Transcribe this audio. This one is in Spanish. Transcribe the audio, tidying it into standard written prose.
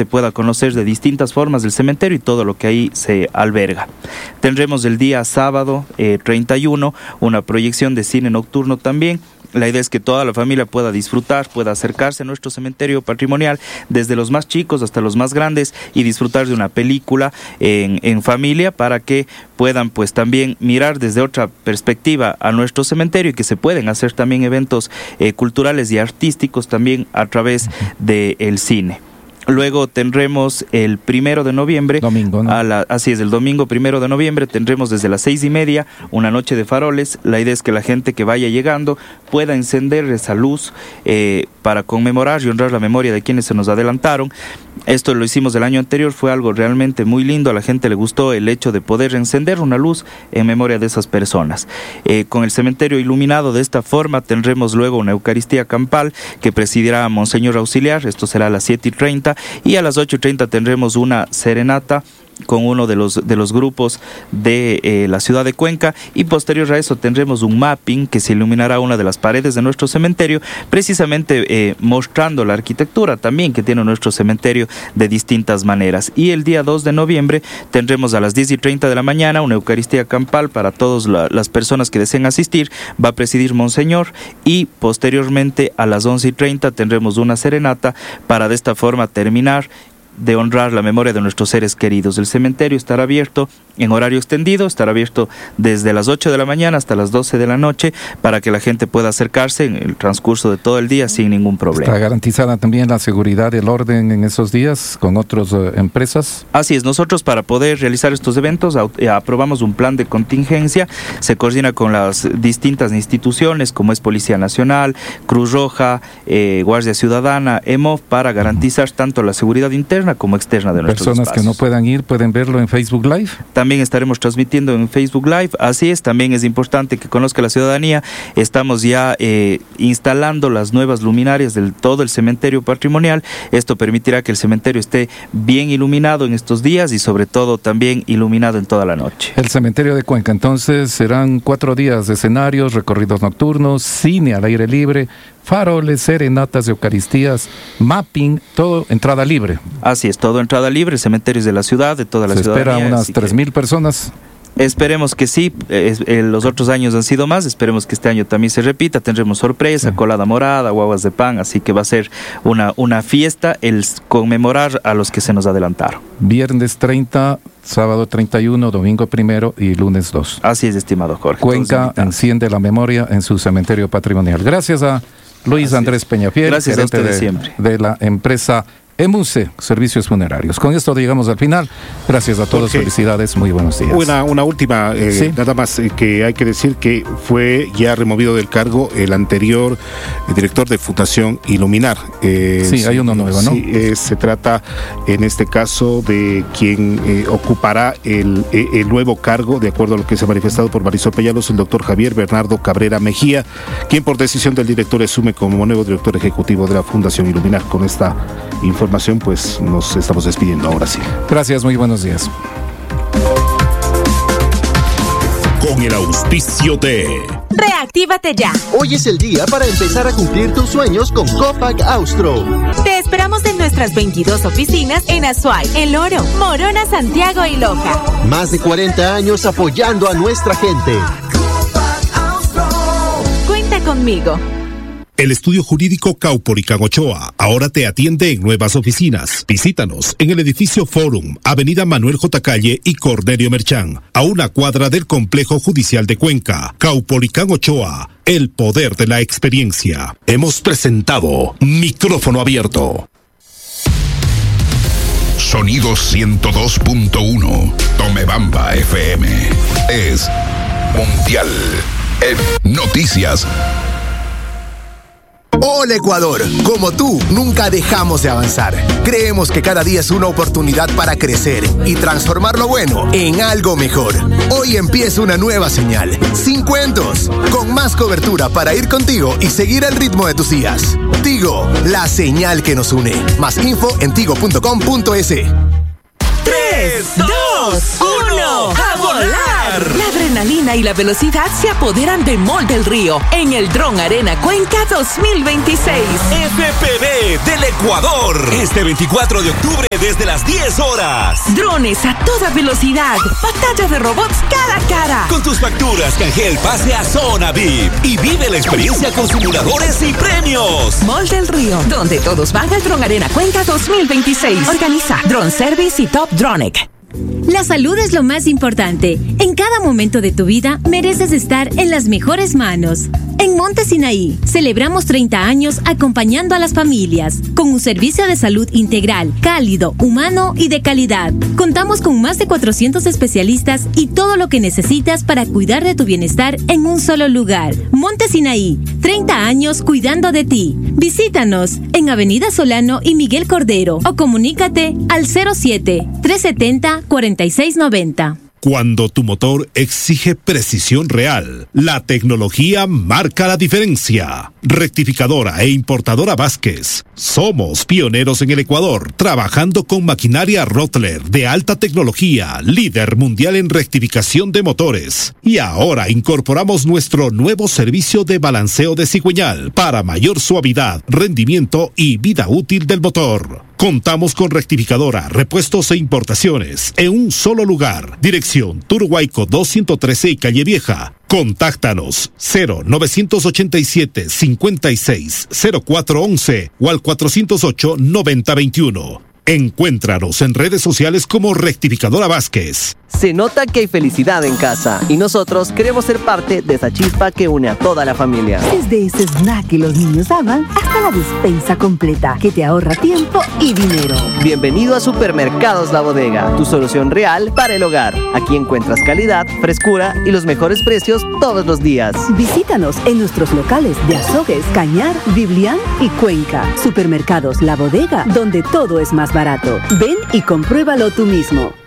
pueda conocer de distintas formas del cementerio y todo lo que ahí se alberga. Tendremos el día sábado 31 una proyección de cine nocturno también. La idea es que toda la familia pueda disfrutar, pueda acercarse a nuestro cementerio patrimonial, desde los más chicos hasta los más grandes, y disfrutar de una película en familia, para que puedan pues también mirar desde otra perspectiva a nuestro cementerio, y que se pueden hacer también eventos culturales y artísticos también a través del cine. Luego tendremos el 1 de noviembre, domingo, ¿no? Así es, el domingo 1 de noviembre tendremos desde las 6:30 una noche de faroles. La idea es que la gente que vaya llegando pueda encender esa luz para conmemorar y honrar la memoria de quienes se nos adelantaron. Esto lo hicimos el año anterior, fue algo realmente muy lindo, a la gente le gustó el hecho de poder encender una luz en memoria de esas personas. Con el cementerio iluminado de esta forma, tendremos luego una Eucaristía campal que presidirá Monseñor Auxiliar. Esto será a las 7:30, y a las 8:30 tendremos una serenata con uno de los grupos de la ciudad de Cuenca, y posterior a eso tendremos un mapping que se iluminará una de las paredes de nuestro cementerio, precisamente mostrando la arquitectura también que tiene nuestro cementerio de distintas maneras. Y el día 2 de noviembre tendremos a las 10:30 de la mañana una Eucaristía campal para todas las personas que deseen asistir. Va a presidir Monseñor, y posteriormente a las 11:30 tendremos una serenata para de esta forma terminar de honrar la memoria de nuestros seres queridos. El cementerio estará abierto en horario extendido, estará abierto desde las 8 de la mañana hasta las 12 de la noche, para que la gente pueda acercarse en el transcurso de todo el día sin ningún problema. ¿Está garantizada también la seguridad y el orden en esos días con otras empresas? Así es, nosotros para poder realizar estos eventos aprobamos un plan de contingencia, se coordina con las distintas instituciones como es Policía Nacional, Cruz Roja, Guardia Ciudadana, EMOF, para garantizar tanto la seguridad interna como externa de nuestros espacios. Personas que no puedan ir, ¿pueden verlo en Facebook Live? También estaremos transmitiendo en Facebook Live, así es. También es importante que conozca la ciudadanía, estamos ya instalando las nuevas luminarias de todo el cementerio patrimonial. Esto permitirá que el cementerio esté bien iluminado en estos días, y sobre todo también iluminado en toda la noche. El cementerio de Cuenca, entonces, serán 4 días de escenarios, recorridos nocturnos, cine al aire libre, faroles, serenatas, eucaristías, mapping, todo entrada libre. Así es, todo entrada libre. El cementerio es de la ciudad, de toda la ciudadanía. Se espera unas 3,000 personas. Esperemos que sí, los otros años han sido más, esperemos que este año también se repita. Tendremos sorpresa, colada morada, guaguas de pan, así que va a ser una fiesta el conmemorar a los que se nos adelantaron. Viernes 30, sábado 31, domingo 1 y lunes 2. Así es, estimado Jorge. Cuenca enciende la memoria en su cementerio patrimonial. Gracias a Luis Andrés Peñafiel, gracias a ustedes siempre, de la empresa EMUCE, Servicios Funerarios. Con esto llegamos al final. Gracias a todos, felicidades, muy buenos días. Una última, ¿sí? Nada más que hay que decir que fue ya removido del cargo el anterior director de Fundación Iluminar. Sí, hay uno nuevo, ¿no? Sí, se trata en este caso de quien ocupará el nuevo cargo, de acuerdo a lo que se ha manifestado por Marisol Peñalos, el doctor Javier Bernardo Cabrera Mejía, quien por decisión del director asume como nuevo director ejecutivo de la Fundación Iluminar. Con esta información, pues nos estamos despidiendo ahora sí. Gracias, muy buenos días. Con el auspicio de Reactívate ya. Hoy es el día para empezar a cumplir tus sueños con Copac Austro. Te esperamos en nuestras 22 oficinas en Azuay, El Oro, Morona, Santiago y Loja. Más de 40 años apoyando a nuestra gente. Cuenta conmigo. El estudio jurídico Caupolicán Ochoa ahora te atiende en nuevas oficinas. Visítanos en el edificio Forum, Avenida Manuel J. Calle y Cornelio Merchán, a una cuadra del Complejo Judicial de Cuenca. Caupolicán Ochoa, el poder de la experiencia. Hemos presentado Micrófono Abierto. Sonido 102.1, Tomebamba FM. Es Mundial en Noticias. Hola Ecuador, como tú, nunca dejamos de avanzar. Creemos que cada día es una oportunidad para crecer y transformar lo bueno en algo mejor. Hoy empieza una nueva señal, Sin Cuentos, con más cobertura para ir contigo y seguir el ritmo de tus días. Tigo, la señal que nos une. Más info en tigo.com.es. 3, 2, 1, ¡a volar! La adrenalina y la velocidad se apoderan de Mall del Río en el Dron Arena Cuenca 2026. FPV del Ecuador. Este 24 de octubre desde las 10 horas. Drones a toda velocidad. Batalla de robots cara a cara. Con tus facturas canjea el pase a Zona VIP y vive la experiencia con simuladores y premios. Mall del Río, donde todos van al Dron Arena Cuenca 2026. Organiza Drone Service y Top Dronic. La salud es lo más importante. En cada momento de tu vida mereces estar en las mejores manos. En Monte Sinaí celebramos 30 años acompañando a las familias con un servicio de salud integral, cálido, humano y de calidad. Contamos con más de 400 especialistas y todo lo que necesitas para cuidar de tu bienestar en un solo lugar. Monte Sinaí, 30 años cuidando de ti. Visítanos en Avenida Solano y Miguel Cordero o comunícate al 07-370-4690. Cuando tu motor exige precisión real, la tecnología marca la diferencia. Rectificadora e importadora Vázquez. Somos pioneros en el Ecuador, trabajando con maquinaria Rottler de alta tecnología, líder mundial en rectificación de motores. Y ahora incorporamos nuestro nuevo servicio de balanceo de cigüeñal para mayor suavidad, rendimiento y vida útil del motor. Contamos con rectificadora, repuestos e importaciones en un solo lugar. Dirección Turhuayco 213 y Calle Vieja. Contáctanos 0987-560411 o al 408-9021. Encuéntranos en redes sociales como Rectificadora Vázquez. Se nota que hay felicidad en casa y nosotros queremos ser parte de esa chispa que une a toda la familia. Desde ese snack que los niños aman hasta la despensa completa que te ahorra tiempo y dinero. Bienvenido a Supermercados La Bodega, tu solución real para el hogar. Aquí encuentras calidad, frescura y los mejores precios todos los días. Visítanos en nuestros locales de Azogues, Cañar, Biblián y Cuenca. Supermercados La Bodega, donde todo es más barato. Ven y compruébalo tú mismo.